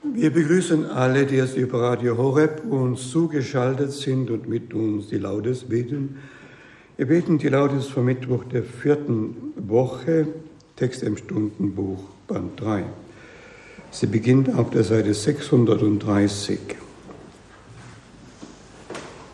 Wir begrüßen alle, die jetzt über Radio Horeb uns zugeschaltet sind und mit uns die Laudes beten. Wir beten die Laudes vom Mittwoch der 4. Woche, Text im Stundenbuch, Band 3. Sie beginnt auf der Seite 630.